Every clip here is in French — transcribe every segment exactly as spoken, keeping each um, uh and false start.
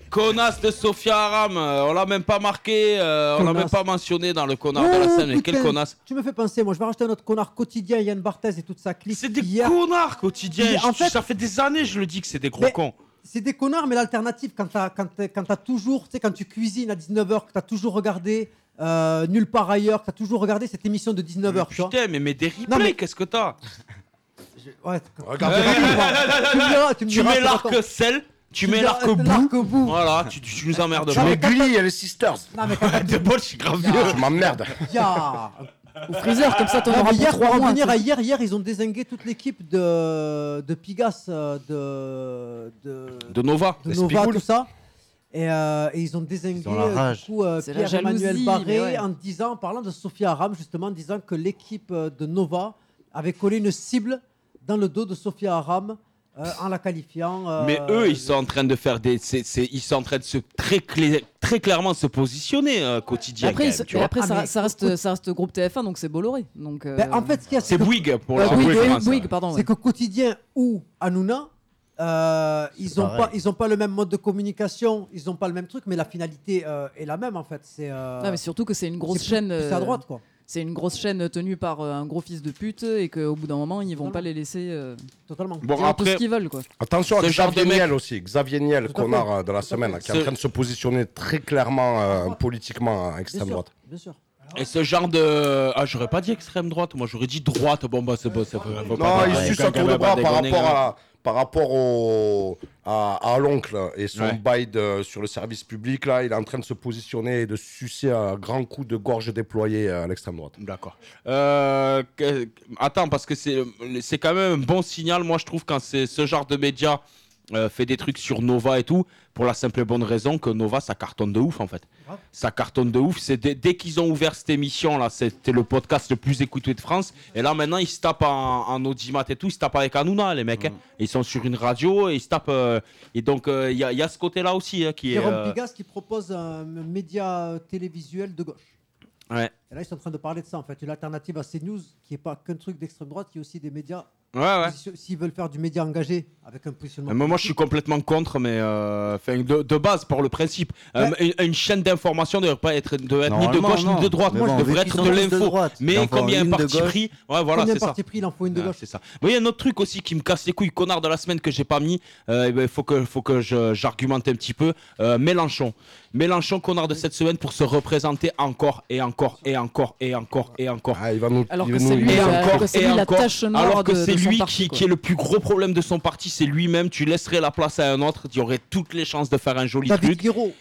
Connasse de Sophia Aram, euh, on l'a même pas marqué, euh, on l'a même pas mentionné dans le connard oh, de la scène. Mais quel connasse. Tu me fais penser, moi je vais rajouter un autre connard quotidien, Yann Barthès et toute sa clique. C'est des hier. connards quotidiens, en fait, ça fait des années je le dis que c'est des gros mais, cons. C'est des connards, mais l'alternative, quand t'as, quand t'as, quand t'as toujours, tu sais, quand tu cuisines à dix-neuf heures, que t'as toujours regardé euh, Nulle part ailleurs, que t'as toujours regardé cette émission de dix-neuf heures. Putain, tu vois mais, mais des replays, non, mais... qu'est-ce que t'as je... Ouais, regarde, tu me diras, tu me diras, tu mets l'arc-sel. Tu, tu mets l'arc-bout, voilà, tu, tu, tu nous emmerdes. Tu mets Gulli et les Sisters. Non mais quand de bol, je suis grave vieux. Je m'emmerde. Ya. Au freezer, comme ça, t'en auras hier, pour trois mois. Hier, hier, hier, ils ont dézingué toute l'équipe de, de Pigas, de, de, de Nova, de Nova tout ça. Et, euh, et ils ont dézingué euh, du coup, euh, Pierre-Emmanuel Barré ouais. en disant, en parlant de Sophia Aram, justement, en disant que l'équipe de Nova avait collé une cible dans le dos de Sophia Aram. Euh, en la qualifiant. Euh, mais eux, ils sont en train de faire des. C'est, c'est, ils sont en train de se très, clé, très clairement se positionner euh, quotidien. Après, même, mais après ah, ça, mais ça, reste, ça reste groupe T F un, donc c'est Bolloré. Donc, euh... ben, en fait, ce qu'il y a, c'est, c'est Bouygues pour euh, la Bouygues, Bouygues, Bouygues, pardon. C'est ouais. que quotidien ou Hanouna, euh, ils n'ont pas, ils ont pas le même mode de communication, ils n'ont pas le même truc, mais la finalité euh, est la même en fait. C'est. Euh... Non, mais surtout que c'est une grosse c'est chaîne. Plus, plus à droite quoi. C'est une grosse chaîne tenue par euh, un gros fils de pute et qu'au bout d'un moment, ils vont Totalement. pas les laisser euh, Totalement. Bon, après, tout ce qu'ils veulent. Quoi. Attention à Xavier Niel aussi. Xavier Niel, connard de la semaine, qui est en train de se positionner très clairement euh, politiquement à extrême bien droite. Bien sûr. Et ce genre de. Ah, j'aurais pas dit extrême droite, moi j'aurais dit droite. Bon, bah c'est bon, c'est bon. Non, pas il suit son tour de bras par rapport à. Par rapport au, à, à l'oncle et son ouais. bail de, sur le service public, là, il est en train de se positionner et de sucer un grand coup de gorge déployé à l'extrême droite. D'accord. Euh, que, attends, parce que c'est, c'est quand même un bon signal, moi je trouve, quand c'est ce genre de média euh, fait des trucs sur Nova et tout, pour la simple et bonne raison que Nova, ça cartonne de ouf en fait. Ouais. Ça cartonne de ouf. C'est dès, dès qu'ils ont ouvert cette émission là, c'était le podcast le plus écouté de France. Et là maintenant, ils se tapent en, en audimat et tout, ils se tapent avec Hanouna les mecs. Mmh. Hein. Ils sont sur une radio et ils se tapent. Euh, et donc il euh, y, y a ce côté-là aussi hein, qui Jérôme est. Jérôme Pigas qui propose un média télévisuel de gauche. Ouais. Et là, ils sont en train de parler de ça en fait, une alternative à CNews qui n'est pas qu'un truc d'extrême droite, qui est aussi des médias. Ouais, ouais. S'ils veulent faire du média engagé avec un positionnement. Mais moi, je suis complètement contre, mais euh, de, de base, pour le principe, ouais. euh, une, une chaîne d'information ne devrait pas être, de être ni de gauche non. ni de droite. Moi, bon, je devrais être de l'info. Mais comme il y a un parti pris, ouais, voilà, c'est ça. parti pris, il en faut une de gauche. C'est ça. Il y a un autre truc aussi qui me casse les couilles, connard de la semaine que j'ai pas mis. Il euh, ben, faut que, faut que je, j'argumente un petit peu. Euh, Mélenchon. Mélenchon, connard de cette semaine, pour se représenter encore et encore et encore et encore et encore. Ah, il va nous. Alors il que va c'est nous... lui, et euh, encore que c'est et lui la encore. tâche noire Alors que de, c'est de lui parti, qui, qui est le plus gros problème de son parti. C'est lui-même. Tu laisserais la place à un autre. Il y aurait toutes les chances de faire un joli David truc. Guiraud.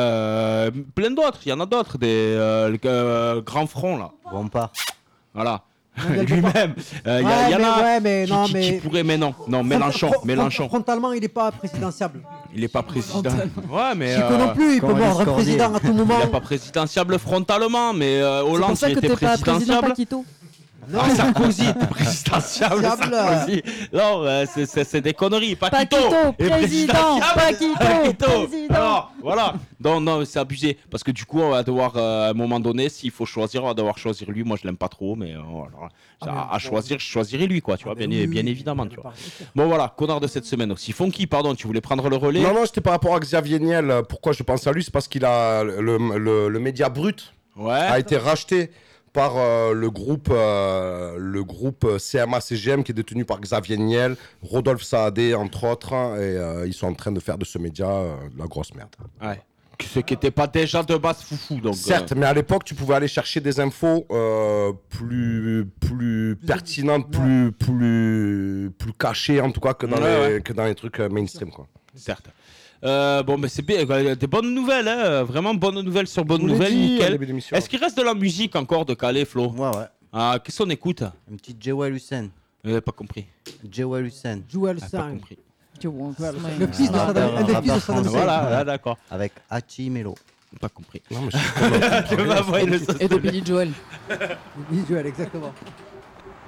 Euh, plein d'autres. Il y en a d'autres. Des euh, euh, grands fronts là. Bompard. Voilà. Lui-même. Il euh, ouais, y, y en a ouais, mais qui, non, qui, mais... qui pourrait, mais non. Non, Mélenchon. Front, Mélenchon. Frontalement, il n'est pas présidentiable. Il n'est pas président. Ouais, mais. Chico euh, non plus, il peut mordre un président à tout moment. Il n'est pas présidentiable frontalement, mais euh, Hollande, il était présidentiable. Non, ah, Sarkozy était présidentiable. Sarkozy. Non, euh, c'est, c'est, c'est des conneries. Paquito, Paquito président. Paquito, Paquito. président. Alors, voilà. Non, non, c'est abusé. Parce que du coup, on va devoir, euh, à un moment donné, s'il faut choisir, on va devoir choisir lui. Moi, je l'aime pas trop, mais euh, voilà. Ah, à, à choisir, je choisirai lui, quoi. Tu vois, ah, bien, oui, bien oui, évidemment. Tu vois. Bon, voilà, connard de cette semaine aussi. Funky, pardon, tu voulais prendre le relais? Non, non, c'était par rapport à Xavier Niel. Pourquoi je pense à lui? C'est parce qu'il a le, le, le média brut ouais. a été racheté par euh, le groupe euh, le groupe C M A C G M qui est détenu par Xavier Niel, Rodolphe Saadé entre autres, et euh, ils sont en train de faire de ce média euh, de la grosse merde. Ouais. Ce qui n'était pas déjà de base foufou. Donc, certes, euh... mais à l'époque, tu pouvais aller chercher des infos euh, plus, plus, plus pertinentes, plus, plus, plus cachées en tout cas que dans, ouais, les, ouais. que dans les trucs mainstream. Quoi. Certes. Euh, bon, mais c'est bien, des bonnes nouvelles, hein. Vraiment bonnes nouvelles sur bonnes nouvelles, dit, nickel. Est-ce qu'il reste de la musique encore de Calais, Flo? Ouais, ouais. Ah, qu'est-ce qu'on écoute? Un petit Jewel Hussein. J'ai pas compris. Jewel Hussein. Jewel Hussein. Ah, pas compris. Le fils de Saddam Hussein. Voilà, là, d'accord. Avec Hachi Melo. Pas compris. Non, mais je Et de Billy Joel. Billy Joel, exactement.